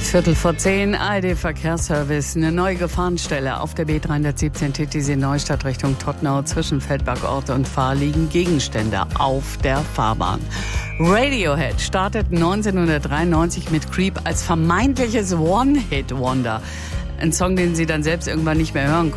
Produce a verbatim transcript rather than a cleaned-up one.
Viertel vor zehn, A R D-Verkehrsservice. Eine neue Gefahrenstelle auf der B dreihundertsiebzehn T T C Neustadt Richtung Todtnau. Zwischen Feldbergort und Fahr liegen Gegenstände auf der Fahrbahn. Radiohead startet neunzehnhundertdreiundneunzig mit Creep als vermeintliches One-Hit-Wonder. Ein Song, den sie dann selbst irgendwann nicht mehr hören konnten.